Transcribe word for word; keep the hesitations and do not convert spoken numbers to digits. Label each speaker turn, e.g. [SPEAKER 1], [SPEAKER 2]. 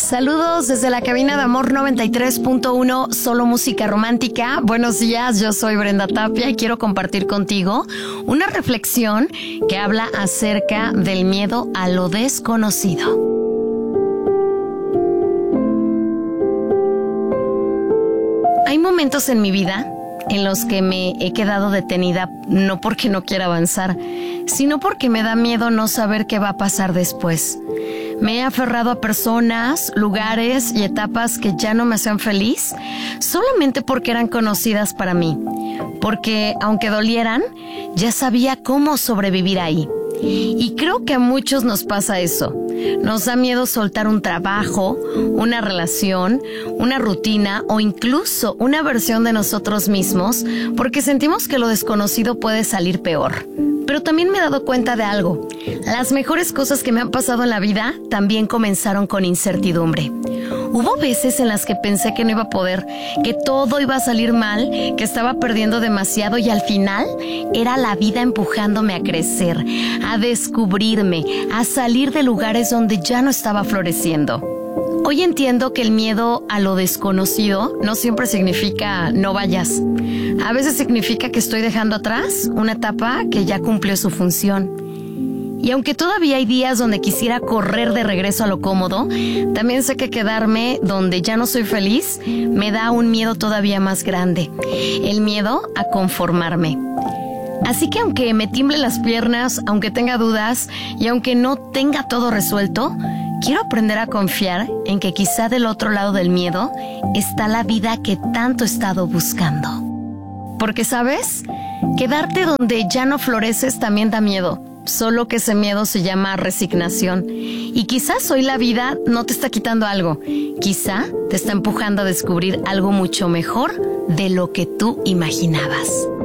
[SPEAKER 1] Saludos desde la cabina de Amor noventa y tres punto uno, solo música romántica. Buenos días, yo soy Brenda Tapia y quiero compartir contigo una reflexión que habla acerca del miedo a lo desconocido. Hay momentos en mi vida en los que me he quedado detenida, no porque no quiera avanzar, sino porque me da miedo no saber qué va a pasar después. Me he aferrado a personas, lugares y etapas que ya no me hacían feliz, solamente porque eran conocidas para mí. Porque, aunque dolieran, ya sabía cómo sobrevivir ahí. Y creo que a muchos nos pasa eso. Nos da miedo soltar un trabajo, una relación, una rutina o incluso una versión de nosotros mismos porque sentimos que lo desconocido puede salir peor. Pero también me he dado cuenta de algo. Las mejores cosas que me han pasado en la vida también comenzaron con incertidumbre. Hubo veces en las que pensé que no iba a poder, que todo iba a salir mal, que estaba perdiendo demasiado y al final era la vida empujándome a crecer, a descubrirme, a salir de lugares donde ya no estaba floreciendo. Hoy entiendo que el miedo a lo desconocido no siempre significa no vayas. A veces significa que estoy dejando atrás una etapa que ya cumplió su función. Y aunque todavía hay días donde quisiera correr de regreso a lo cómodo, también sé que quedarme donde ya no soy feliz me da un miedo todavía más grande. El miedo a conformarme. Así que aunque me tiemblen las piernas, aunque tenga dudas y aunque no tenga todo resuelto, quiero aprender a confiar en que quizá del otro lado del miedo está la vida que tanto he estado buscando. Porque, ¿sabes? Quedarte donde ya no floreces también da miedo. Solo que ese miedo se llama resignación. Y quizás hoy la vida no te está quitando algo. Quizá te está empujando a descubrir algo mucho mejor de lo que tú imaginabas.